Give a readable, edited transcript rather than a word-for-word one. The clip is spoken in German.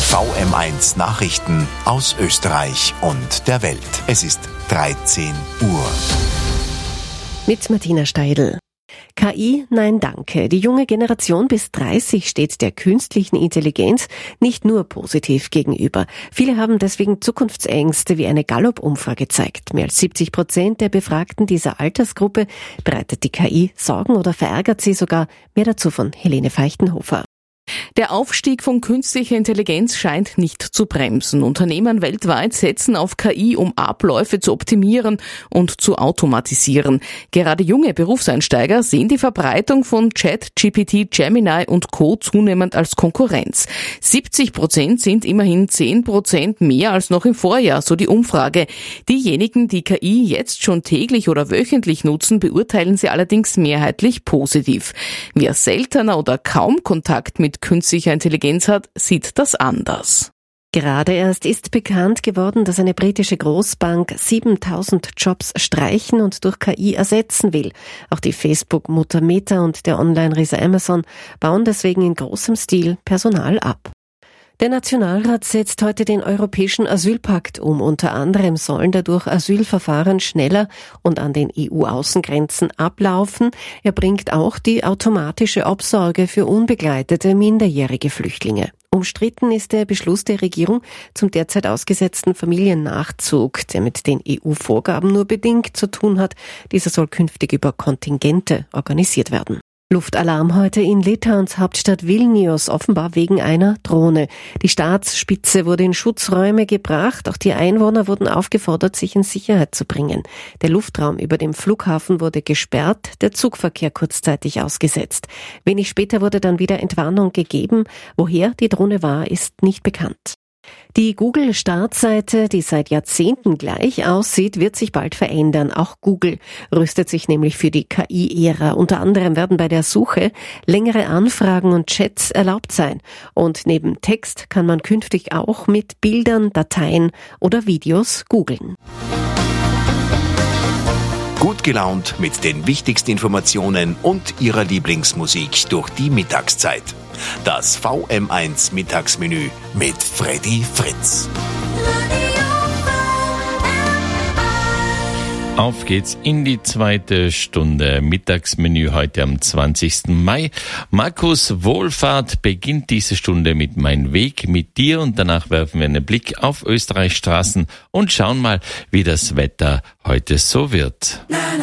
VM1 Nachrichten aus Österreich und der Welt. Es ist 13 Uhr. Mit Martina Steidl. KI, nein danke. Die junge Generation bis 30 steht der künstlichen Intelligenz nicht nur positiv gegenüber. Viele haben deswegen Zukunftsängste, wie eine Gallup-Umfrage zeigt. Mehr als 70% der Befragten dieser Altersgruppe bereitet die KI Sorgen oder verärgert sie sogar. Mehr dazu von Helene Feichtenhofer. Der Aufstieg von künstlicher Intelligenz scheint nicht zu bremsen. Unternehmen weltweit setzen auf KI, um Abläufe zu optimieren und zu automatisieren. Gerade junge Berufseinsteiger sehen die Verbreitung von ChatGPT, Gemini und Co. zunehmend als Konkurrenz. 70% sind immerhin 10% mehr als noch im Vorjahr, so die Umfrage. Diejenigen, die KI jetzt schon täglich oder wöchentlich nutzen, beurteilen sie allerdings mehrheitlich positiv. Wer seltener oder kaum Kontakt mit künstlicher Intelligenz hat, sieht das anders. Gerade erst ist bekannt geworden, dass eine britische Großbank 7000 Jobs streichen und durch KI ersetzen will. Auch die Facebook-Mutter Meta und der Online-Riese Amazon bauen deswegen in großem Stil Personal ab. Der Nationalrat setzt heute den Europäischen Asylpakt um. Unter anderem sollen dadurch Asylverfahren schneller und an den EU-Außengrenzen ablaufen. Er bringt auch die automatische Obsorge für unbegleitete minderjährige Flüchtlinge. Umstritten ist der Beschluss der Regierung zum derzeit ausgesetzten Familiennachzug, der mit den EU-Vorgaben nur bedingt zu tun hat. Dieser soll künftig über Kontingente organisiert werden. Luftalarm heute in Litauens Hauptstadt Vilnius, offenbar wegen einer Drohne. Die Staatsspitze wurde in Schutzräume gebracht, auch die Einwohner wurden aufgefordert, sich in Sicherheit zu bringen. Der Luftraum über dem Flughafen wurde gesperrt, der Zugverkehr kurzzeitig ausgesetzt. Wenig später wurde dann wieder Entwarnung gegeben. Woher die Drohne war, ist nicht bekannt. Die Google-Startseite, die seit Jahrzehnten gleich aussieht, wird sich bald verändern. Auch Google rüstet sich nämlich für die KI-Ära. Unter anderem werden bei der Suche längere Anfragen und Chats erlaubt sein. Und neben Text kann man künftig auch mit Bildern, Dateien oder Videos googeln. Gut gelaunt mit den wichtigsten Informationen und Ihrer Lieblingsmusik durch die Mittagszeit. Das VM1 Mittagsmenü mit Freddy Fritz. Auf geht's in die zweite Stunde Mittagsmenü heute am 20. Mai. Markus Wohlfahrt beginnt diese Stunde mit Mein Weg mit dir und danach werfen wir einen Blick auf Österreichs Straßen und schauen mal, wie das Wetter heute so wird.